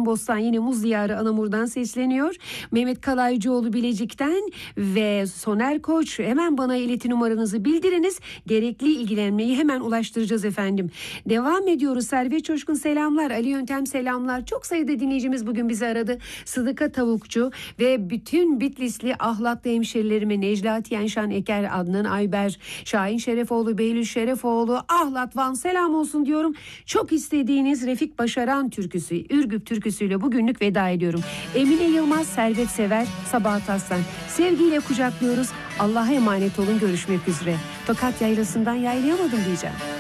Afyonbostan yine Muz Diyarı Anamur'dan sesleniyor. Mehmet Kalaycıoğlu Bilecik'ten ve Soner Koç, hemen bana ileti numaranızı bildiriniz. Gerekli ilgilenmeyi hemen ulaştıracağız efendim. Devam ediyoruz. Servet Coşkun selamlar. Ali Yöntem selamlar. Çok sayıda dinleyicimiz bugün bizi aradı. Sıdıka Tavukçu ve bütün Bitlisli Ahlatlı hemşerilerime Neclati Yenşan Eker, Adnan Ayber, Şahin Şerefoğlu, Beylül Şerefoğlu, Ahlat Van selam olsun diyorum. Çok istediğiniz Refik Başaran türküsü, Ürgüp türküsüyle bugünlük veda ediyorum. Emine Yılmaz, Servet Sever, Sabahat Aslan. Sevgiyle kucaklıyoruz. Allah'a emanet olun. Görüşmek üzere. Tokat Yaylası'ndan yaylayamadım diyeceğim.